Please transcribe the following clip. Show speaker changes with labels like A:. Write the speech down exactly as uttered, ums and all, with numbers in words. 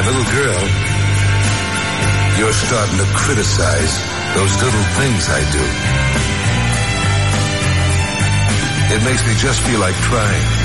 A: little girl, you're starting to criticize those little things I do. It makes me just feel like crying.